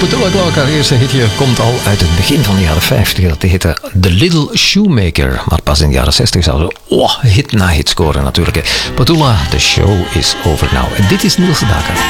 Petula Clark, haar eerste hitje, komt al uit het begin van de jaren 50. Dat heette The Little Shoemaker. Maar pas in de jaren 60 zou ze hit na hit scoren natuurlijk. Petula, the show is over now. En dit is Niels de Daker.